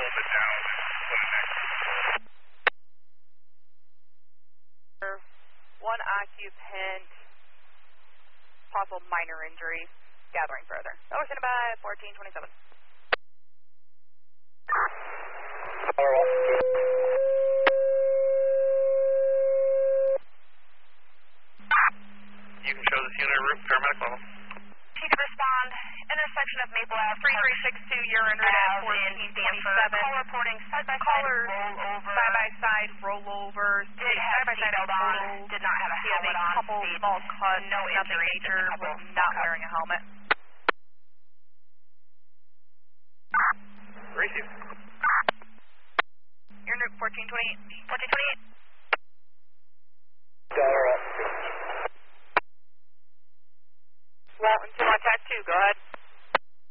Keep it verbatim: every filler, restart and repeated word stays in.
little bit down and put it next. One occupant, possible minor injury, gathering further. Over standby, fourteen twenty-seven. You can show this unit a route, paramedic level. She could respond. Intersection of Maple Ave. three three six two, urine route at fourteen twenty-seven. Call reporting side by side rollover. Side by side rollovers. Did have a seatbelt on. Did not have a He had helmet a on. couple small cuts. No Nothing injuries. major. Was not wearing a helmet. Receive. Urine route fourteen twenty-eight. fourteen twenty-eight. Dollar up. Walton two on tag two. Go ahead.